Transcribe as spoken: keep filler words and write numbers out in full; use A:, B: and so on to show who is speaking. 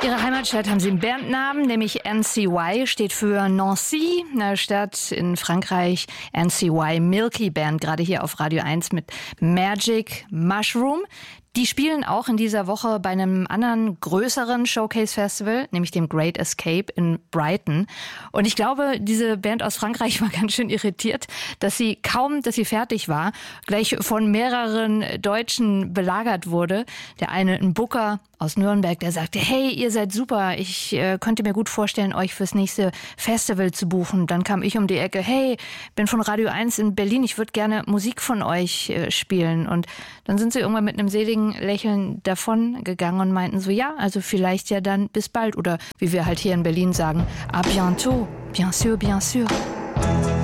A: Ihre Heimatstadt haben Sie einen Bandnamen, nämlich N C Y, steht für Nancy, eine Stadt in Frankreich. N C Y Milky Band, gerade hier auf Radio eins mit Magic Mushroom. Die spielen auch in dieser Woche bei einem anderen größeren Showcase-Festival, nämlich dem Great Escape in Brighton. Und ich glaube, diese Band aus Frankreich war ganz schön irritiert, dass sie kaum, dass sie fertig war, gleich von mehreren Deutschen belagert wurde. Der eine, ein Booker aus Nürnberg, der sagte, hey, ihr seid super, ich äh, könnte mir gut vorstellen, euch fürs nächste Festival zu buchen. Dann kam ich um die Ecke, hey, bin von Radio eins in Berlin, ich würde gerne Musik von euch äh, spielen. Und dann sind sie irgendwann mit einem seligen Lächeln davon gegangen und meinten so, ja, also vielleicht ja dann bis bald. Oder wie wir halt hier in Berlin sagen, à bientôt, bien sûr, bien sûr.